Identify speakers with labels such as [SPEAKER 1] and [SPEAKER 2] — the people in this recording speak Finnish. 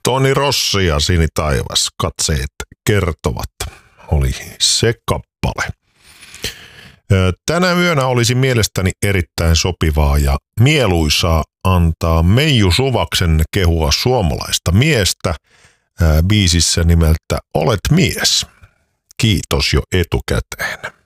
[SPEAKER 1] Toni Rossi ja Sinitaivas, katseet kertovat, oli se kappale. Tänä yönä olisi mielestäni erittäin sopivaa ja mieluisaa antaa Meiju Suvaksen kehua suomalaista miestä biisissä nimeltä Olet mies. Kiitos jo etukäteen.